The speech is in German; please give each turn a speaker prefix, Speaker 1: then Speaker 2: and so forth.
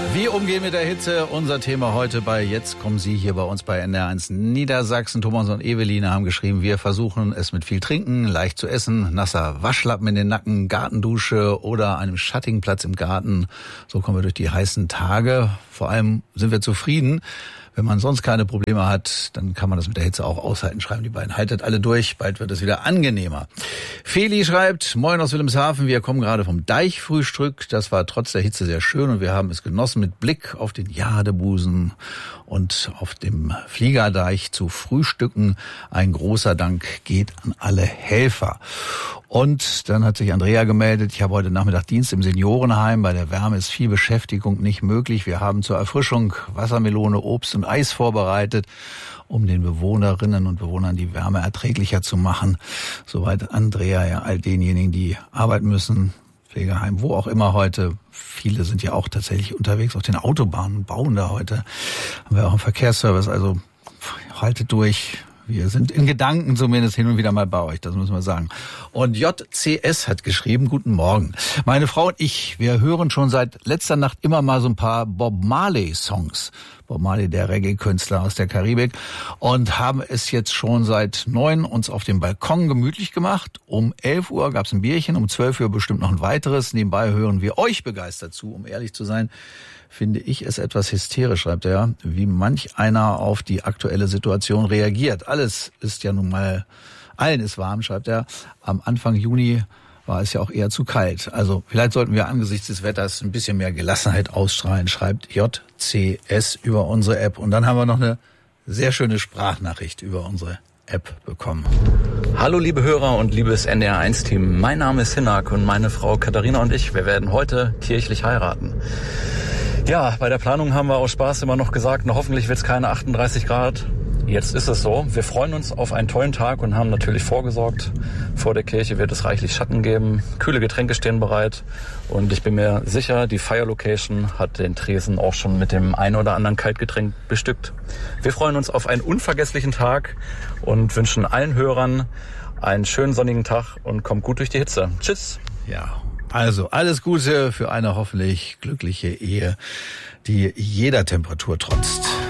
Speaker 1: Wie umgehen mit der Hitze? Unser Thema heute bei Jetzt kommen Sie hier bei uns bei NDR1 Niedersachsen. Thomas und Eveline haben geschrieben, wir versuchen es mit viel Trinken, leicht zu essen, nasser Waschlappen in den Nacken, Gartendusche oder einem schattigen Platz im Garten. So kommen wir durch die heißen Tage. Vor allem sind wir zufrieden. Wenn man sonst keine Probleme hat, dann kann man das mit der Hitze auch aushalten, schreiben die beiden. Haltet alle durch, bald wird es wieder angenehmer. Feli schreibt, moin aus Wilhelmshaven, wir kommen gerade vom Deichfrühstück. Das war trotz der Hitze sehr schön und wir haben es genossen mit Blick auf den Jadebusen und auf dem Fliegerdeich zu frühstücken. Ein großer Dank geht an alle Helfer. Und dann hat sich Andrea gemeldet, ich habe heute Nachmittag Dienst im Seniorenheim. Bei der Wärme ist viel Beschäftigung nicht möglich. Wir haben zur Erfrischung Wassermelone, Obst und Eis vorbereitet, um den Bewohnerinnen und Bewohnern die Wärme erträglicher zu machen. Soweit Andrea, ja, all denjenigen, die arbeiten müssen, Pflegeheim, wo auch immer heute. Viele sind ja auch tatsächlich unterwegs auf den Autobahnen, bauen da heute. Haben wir auch einen Verkehrsservice, also haltet durch. Wir sind in Gedanken zumindest hin und wieder mal bei euch, das müssen wir sagen. Und JCS hat geschrieben, guten Morgen. Meine Frau und ich, wir hören schon seit letzter Nacht immer mal so ein paar Bob Marley-Songs. Bob Marley, der Reggae-Künstler aus der Karibik. Und haben es jetzt schon seit 9 uns auf dem Balkon gemütlich gemacht. Um 11 Uhr gab's ein Bierchen, um 12 Uhr bestimmt noch ein weiteres. Nebenbei hören wir euch begeistert zu, um ehrlich zu sein. Finde ich es etwas hysterisch, schreibt er, wie manch einer auf die aktuelle Situation reagiert. Alles ist ja nun mal, allen ist warm, schreibt er. Am Anfang Juni war es ja auch eher zu kalt. Also vielleicht sollten wir angesichts des Wetters ein bisschen mehr Gelassenheit ausstrahlen, schreibt JCS über unsere App. Und dann haben wir noch eine sehr schöne Sprachnachricht über unsere App bekommen.
Speaker 2: Hallo liebe Hörer und liebes NDR1-Team. Mein Name ist Hinak und meine Frau Katharina und ich, wir werden heute kirchlich heiraten. Ja, bei der Planung haben wir aus Spaß immer noch gesagt, na, hoffentlich wird es keine 38 Grad. Jetzt ist es so. Wir freuen uns auf einen tollen Tag und haben natürlich vorgesorgt. Vor der Kirche wird es reichlich Schatten geben. Kühle Getränke stehen bereit. Und ich bin mir sicher, die Fire Location hat den Tresen auch schon mit dem ein oder anderen Kaltgetränk bestückt. Wir freuen uns auf einen unvergesslichen Tag und wünschen allen Hörern einen schönen sonnigen Tag und kommt gut durch die Hitze. Tschüss.
Speaker 1: Ja. Also alles Gute für eine hoffentlich glückliche Ehe, die jeder Temperatur trotzt.